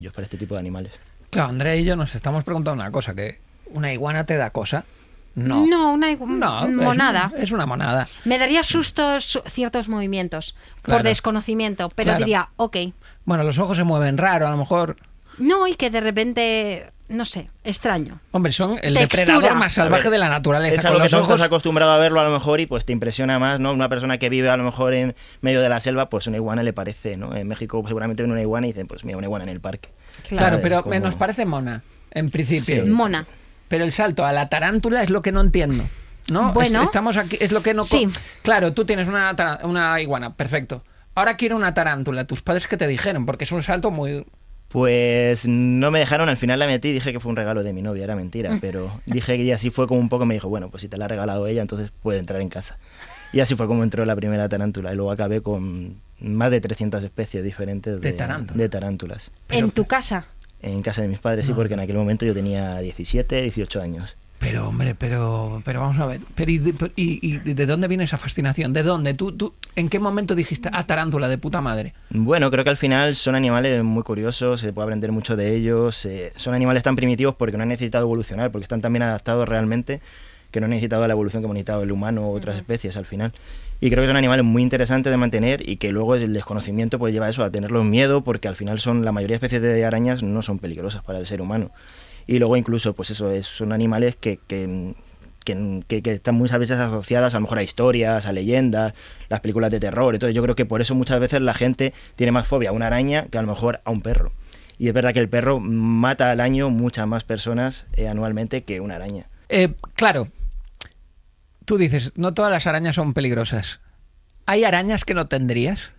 Yo para este tipo de animales. Claro, Andrea y yo nos estamos preguntando una cosa, que ¿una iguana te da cosa? No. No, una No, monada. Es una monada. Me daría sustos ciertos movimientos por Claro. desconocimiento, pero Claro. diría, ok. Bueno, los ojos se mueven raro, a lo mejor. No, y que de repente, no sé, extraño. Hombre, son el Textura. depredador más salvaje A ver, de la naturaleza. Es con algo que los no ojos. estás acostumbrado a verlo a lo mejor y pues te impresiona más, ¿no? Una persona que vive a lo mejor en medio de la selva, pues una iguana le parece, ¿no? En México seguramente ven una iguana y dicen, pues mira, una iguana en el parque. Claro, ¿Sabes? pero Como- nos parece mona, en principio. Sí. Mona. Pero el salto a la tarántula es lo que no entiendo. ¿No? Bueno. Estamos aquí, es lo que no. Sí. Claro, tú tienes una iguana, perfecto. Ahora quiero una tarántula. ¿Tus padres qué te dijeron? Porque es un salto muy. Pues no me dejaron, al final la metí y dije que fue un regalo de mi novia, era mentira, pero dije que y así fue como un poco, me dijo, bueno, pues si te la ha regalado ella, entonces puede entrar en casa. Y así fue como entró la primera tarántula y luego acabé con más de 300 especies diferentes De tarántula. de tarántulas. ¿En tu casa? En casa de mis padres, sí, porque en aquel momento yo tenía 17, 18 años. Pero, hombre, pero vamos a ver. Pero, ¿y de dónde viene esa fascinación? ¿De dónde? ¿Tú en qué momento dijiste, tarántula de puta madre? Bueno, creo que al final son animales muy curiosos, se puede aprender mucho de ellos, son animales tan primitivos porque no han necesitado evolucionar, porque están tan bien adaptados realmente que no han necesitado la evolución que hemos necesitado el humano u otras especies al final. Y creo que son animales muy interesantes de mantener y que luego el desconocimiento pues lleva a eso, a tenerlos miedo, porque al final la mayoría de especies de arañas no son peligrosas para el ser humano. Y luego incluso, pues eso, son animales que están muchas veces asociadas a lo mejor a historias, a leyendas, las películas de terror. Entonces yo creo que por eso muchas veces la gente tiene más fobia a una araña que a lo mejor a un perro. Y es verdad que el perro mata al año muchas más personas anualmente que una araña. Claro, tú dices, no todas las arañas son peligrosas. ¿Hay arañas que no tendrías?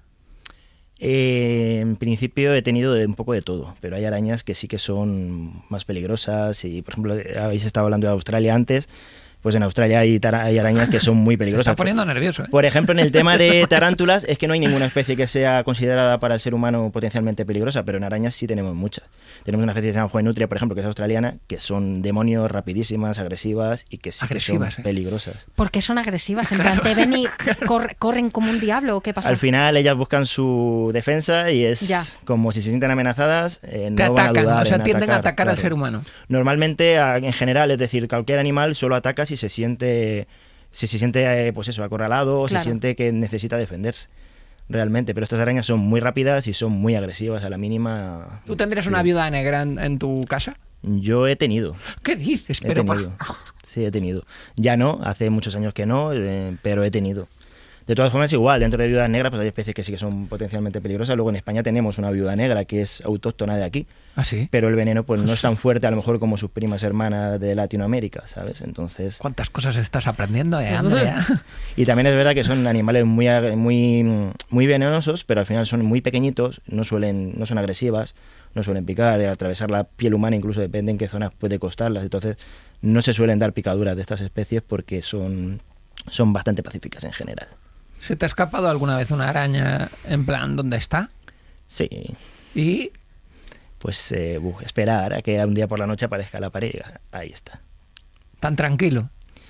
En principio he tenido un poco de todo, pero hay arañas que sí que son más peligrosas y, por ejemplo, habéis estado hablando de Australia antes, pues en Australia hay arañas que son muy Se peligrosas. está poniendo nervioso, ¿eh? Por ejemplo, en el tema de tarántulas es que no hay ninguna especie que sea considerada para el ser humano potencialmente peligrosa, pero en arañas sí tenemos muchas. Tenemos una especie que se llama Juvenutria, por ejemplo, que es australiana, que son demonios rapidísimas, agresivas y que sí Agresivas, que son ¿eh? peligrosas. ¿Por qué son agresivas? En plan, te ven y corren como un diablo, ¿o qué pasa? Al final ellas buscan su defensa y es Ya. como si se sienten amenazadas, Te no van a atacan, dudar o sea, en tienden a atacar al claro. ser humano. Normalmente, en general, es decir, cualquier animal solo ataca si se siente pues eso, acorralado o Claro. se siente que necesita defenderse. Realmente, pero estas arañas son muy rápidas y son muy agresivas a la mínima. ¿Tú tendrías Sí. una viuda negra en tu casa? Yo he tenido. ¿Qué dices? He Pero tenido. Sí, he tenido. Ya no, hace muchos años que no, pero he tenido. De todas formas, igual, dentro de viudas negras, pues hay especies que sí que son potencialmente peligrosas. Luego en España tenemos una viuda negra que es autóctona de aquí, ¿Ah, sí? pero el veneno pues no es tan fuerte a lo mejor como sus primas hermanas de Latinoamérica, ¿sabes? Entonces... ¿Cuántas cosas estás aprendiendo, Andrea? Y también es verdad que son animales muy venenosos, pero al final son muy pequeñitos, no son agresivas, no suelen picar, atravesar la piel humana incluso depende en qué zonas puede costarlas. Entonces no se suelen dar picaduras de estas especies porque son bastante pacíficas en general. ¿Se te ha escapado alguna vez una araña en plan dónde está? Sí, Y pues esperar a que un día por la noche aparezca la pared. Ahí está. tan tranquilo.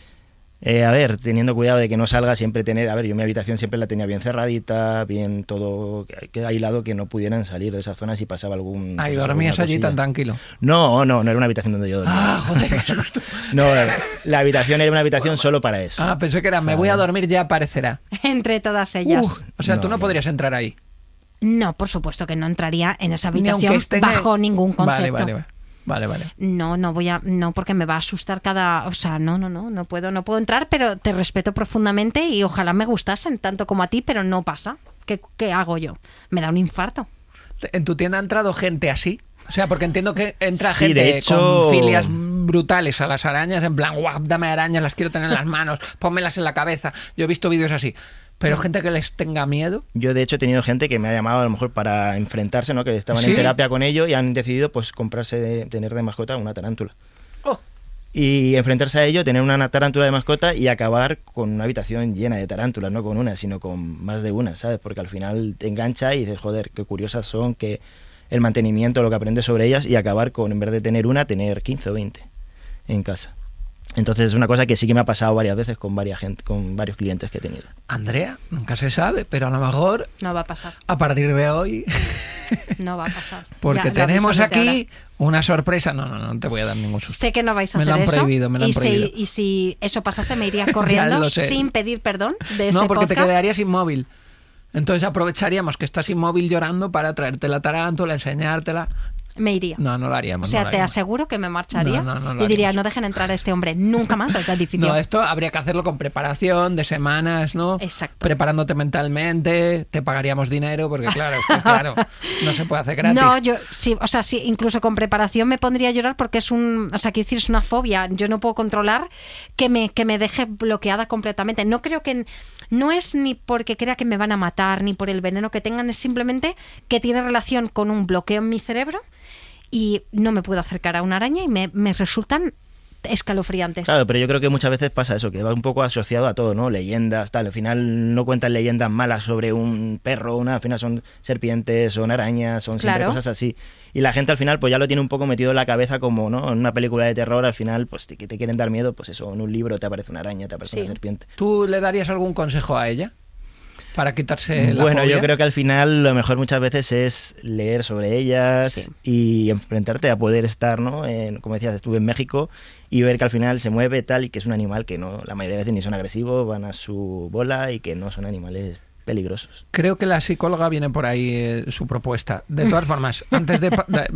A ver, teniendo cuidado de que no salga, siempre tener... A ver, yo mi habitación siempre la tenía bien cerradita, bien todo aislado, que no pudieran salir de esa zona si pasaba algún... Ahí pues, dormías alguna allí cosilla. tan tranquilo. No era una habitación donde yo dormía. Ah, joder, qué susto. No, la habitación era una habitación solo para eso. Ah, pensé que era, me voy a dormir, ya aparecerá. Entre todas ellas. O sea, tú no No. podrías entrar ahí. No, por supuesto que no entraría en esa Ni aunque habitación esté en bajo el- ningún concepto. Vale. No, porque me va a asustar o sea, no puedo entrar, pero te respeto profundamente y ojalá me gustasen tanto como a ti, pero no pasa. ¿Qué hago yo? Me da un infarto. ¿En tu tienda ha entrado gente así? O sea, porque entiendo que entra Sí, gente de hecho- con filias brutales a las arañas, en plan, guau, dame arañas, las quiero tener en las manos, pónmelas en la cabeza. Yo he visto vídeos así. Pero gente que les tenga miedo. Yo, de hecho, he tenido gente que me ha llamado a lo mejor para enfrentarse, ¿no? Que estaban ¿Sí? en terapia con ello y han decidido pues tener de mascota una tarántula. Oh. Y enfrentarse a ello, tener una tarántula de mascota y acabar con una habitación llena de tarántulas, no con una, sino con más de una, ¿sabes? Porque al final te engancha y dices, joder, qué curiosas son, que el mantenimiento, lo que aprendes sobre ellas y acabar con, en vez de tener una, tener 15 o 20 en casa. Entonces es una cosa que sí que me ha pasado varias veces con varios clientes que he tenido. Andrea, nunca se sabe, pero a lo mejor No va a pasar. a partir de hoy, No va a pasar. porque Ya, lo tenemos aviso desde aquí una sorpresa. No te voy a dar ningún susto. Sé que no vais a Me lo hacer han eso. prohibido, me lo han y prohibido. y si eso pasase, me iría corriendo lo sé. sin pedir perdón de este No, porque te podcast. quedarías inmóvil. Entonces aprovecharíamos que estás inmóvil llorando para traerte la tarántula, enseñártela. Me iría. No lo haríamos. O sea, no lo te haríamos. aseguro que me marcharía No lo y diría, haríamos. no dejen entrar a este hombre nunca más al edificio. No, esto habría que hacerlo con preparación de semanas, ¿no? Exacto. Preparándote mentalmente, te pagaríamos dinero, porque claro, no se puede hacer gratis. No, yo sí, o sea, sí, incluso con preparación me pondría a llorar porque quiero decir, es una fobia. Yo no puedo controlar que me deje bloqueada completamente. No creo que no es ni porque crea que me van a matar ni por el veneno que tengan, es simplemente que tiene relación con un bloqueo en mi cerebro y no me puedo acercar a una araña y me resultan escalofriantes. Claro, pero yo creo que muchas veces pasa eso, que va un poco asociado a todo, ¿no? Leyendas, tal. Al final no cuentan leyendas malas sobre un perro, al final son serpientes, son arañas, son siempre Claro. cosas así. Y la gente al final pues ya lo tiene un poco metido en la cabeza como, ¿no? En una película de terror al final pues que te quieren dar miedo, pues eso, en un libro te aparece una araña, te aparece Sí. una serpiente. ¿Tú le darías algún consejo a ella para quitarse la Bueno, fobia? yo creo que al final lo mejor muchas veces es leer sobre ellas Sí. y enfrentarte a poder estar, ¿no? Como decías, estuve en México y ver que al final se mueve tal y que es un animal que no, la mayoría de veces ni son agresivos, van a su bola y que no son animales peligrosos. Creo que la psicóloga viene por ahí su propuesta. De todas formas, antes de...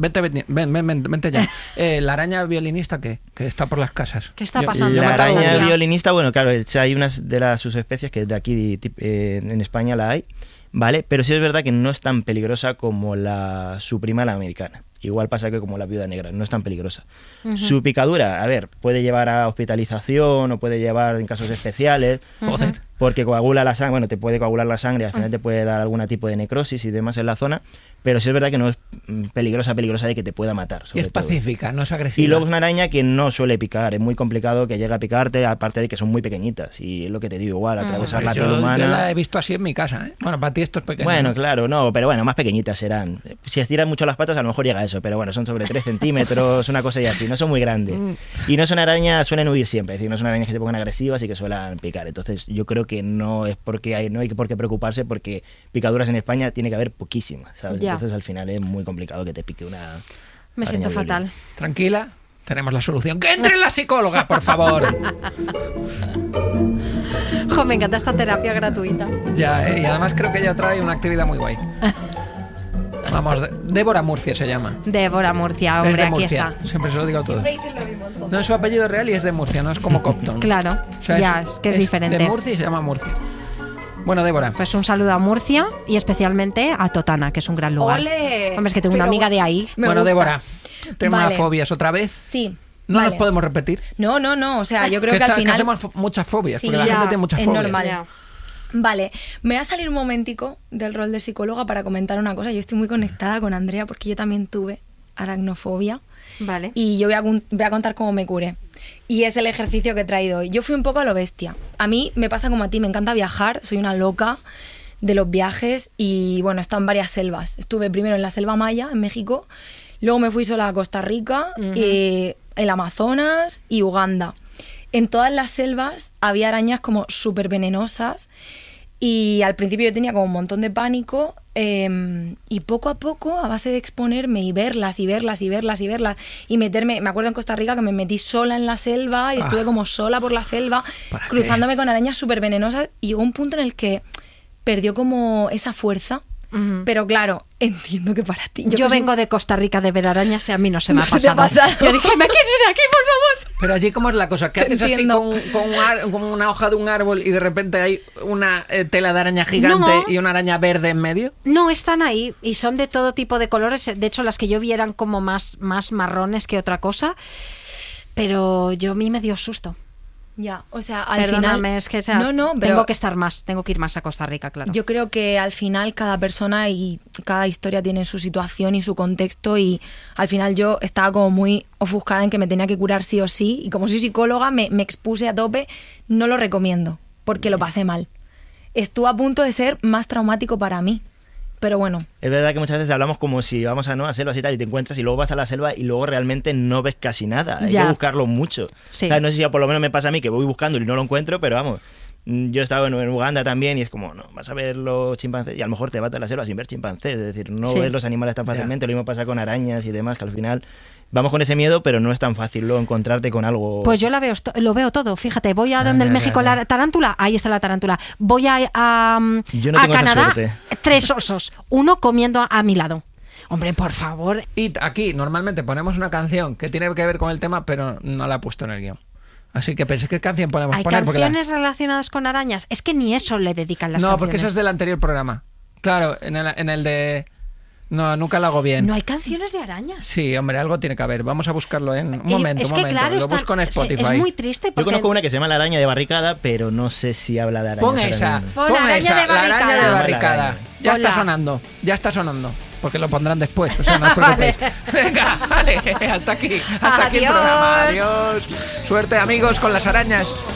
vente ya. La araña violinista, ¿qué? Que está por las casas. ¿Qué está Yo- pasando? yo La me atrevo a araña decir- violinista, bueno, claro, hay unas de las subespecies que de aquí en España la hay, ¿vale? Pero sí es verdad que no es tan peligrosa como su prima la americana. Igual pasa que como la viuda negra, no es tan peligrosa. Su picadura, a ver, puede llevar a hospitalización o puede llevar en casos especiales. Joder. Porque coagula la sangre, bueno, te puede coagular la sangre, al final te puede dar algún tipo de necrosis y demás en la zona, pero sí es verdad que no es peligrosa de que te pueda matar. Y sobre es todo. pacífica, no es agresiva. Y luego es una araña que no suele picar, es muy complicado que llegue a picarte, aparte de que son muy pequeñitas, y es lo que te digo, igual, atravesar la piel yo humana. la he visto así en mi casa, ¿eh? Bueno, para ti esto es pequeño. Bueno, ¿no? claro, no, pero bueno, más pequeñitas serán. Si estiras mucho las patas, a lo mejor llega a eso, pero bueno, son sobre 3 centímetros, una cosa y así, no son muy grandes. Y no son arañas, suelen huir siempre, es decir, no son arañas que se pongan agresivas y que suelen picar. Entonces, yo creo que no hay por qué preocuparse, porque picaduras en España tiene que haber poquísimas, ¿sabes? Ya. Entonces, al final es muy complicado que te pique una. Me araña siento violín. fatal. Tranquila, tenemos la solución. ¡Que entre la psicóloga, por favor! Jo, me encanta esta terapia gratuita. Ya, y además creo que ella trae una actividad muy guay. Vamos, Débora Murcia se llama. Débora Murcia, Es hombre, de aquí Murcia, está. siempre se lo digo a todos. No es su apellido real y es de Murcia, no es como Compton. Claro, O sea, ya, es que es diferente. De Murcia y se llama Murcia. Bueno, Débora, Pues un saludo a Murcia y especialmente a Totana, que es un gran lugar. ¡Ole! Hombre, es que tengo una Pero amiga de ahí. me bueno, gusta. Débora, tema Vale. fobias otra vez. Sí. No vale. nos podemos repetir. No, o sea, yo creo que al que final... hacemos muchas fobias, Sí, porque la ya, gente tiene muchas es fobias. normal. Ya. Vale, me voy a salir un momentico del rol de psicóloga para comentar una cosa. Yo estoy muy conectada con Andrea porque yo también tuve aracnofobia Vale. y yo voy a contar cómo me curé. Y es el ejercicio que he traído hoy. Yo fui un poco a lo bestia. A mí me pasa como a ti, me encanta viajar, soy una loca de los viajes y bueno, he estado en varias selvas. Estuve primero en la selva maya, en México, luego me fui sola a Costa Rica, el Amazonas y Uganda. En todas las selvas había arañas como súper venenosas y al principio yo tenía como un montón de pánico y poco a poco, a base de exponerme y verlas y meterme, me acuerdo en Costa Rica que me metí sola en la selva y estuve como sola por la selva ¿Para cruzándome con arañas súper venenosas y llegó un punto en el que perdió como esa fuerza. Ujú. Pero claro, entiendo que para ti... Yo vengo de Costa Rica de ver arañas y a mí no se me ha No se te ha pasado. pasado. Yo dije, me quiero ir de aquí, por favor. Pero allí, ¿cómo es la cosa? ¿Qué Te haces así entiendo. con una hoja de un árbol y de repente hay una tela de araña gigante No. y una araña verde en medio? No, están ahí y son de todo tipo de colores. De hecho, las que yo vi eran como más marrones que otra cosa. Pero a mí me dio susto. Ya, o sea, al Perdóname, final... es que pero tengo que estar más, tengo que ir más a Costa Rica, claro. Yo creo que al final cada persona y cada historia tiene su situación y su contexto y al final yo estaba como muy ofuscada en que me tenía que curar sí o sí y como soy psicóloga me expuse a tope, no lo recomiendo porque lo pasé mal. Estuvo a punto de ser más traumático para mí Pero bueno. Es verdad que muchas veces hablamos como si vamos a selvas y tal, y te encuentras y luego vas a la selva y luego realmente no ves casi nada. Hay Ya. que buscarlo mucho. Sí. O sea, no sé si por lo menos me pasa a mí que voy buscando y no lo encuentro, pero vamos, yo he estado en Uganda también y es como, no, vas a ver los chimpancés y a lo mejor te vas a la selva sin ver chimpancés. Es decir, no Sí. ves los animales tan fácilmente. Lo mismo pasa con arañas y demás, que al final vamos con ese miedo, pero no es tan fácil luego encontrarte con algo. Pues yo lo veo todo, fíjate, voy a donde en México la tarántula, ahí está la tarántula. Voy a Yo no a tengo esa Canadá, suerte. 3 osos, uno comiendo a mi lado. Hombre, por favor. Y aquí normalmente ponemos una canción que tiene que ver con el tema, pero no la he puesto en el guión. Así que pensé, ¿qué canción podemos ¿Hay poner? Porque canciones relacionadas con arañas? Es que ni eso le dedican las no, canciones. porque eso es del anterior programa. Claro, en el de... No, nunca lo hago bien. No hay canciones de arañas. Sí, hombre, algo tiene que haber. Vamos a buscarlo en un momento. Es que claro, lo está- busco en Spotify. es muy triste Yo porque conozco una que se llama La araña de barricada, pero no sé si habla de arañas. Pon ahora esa, mismo. Pon araña esa, de la araña de barricada. barricada. Ya Ponla. está sonando. Porque lo pondrán después, o sea, no os preocupéis. Venga, vale, hasta aquí el programa. Adiós. Adiós. Suerte, amigos, con las arañas.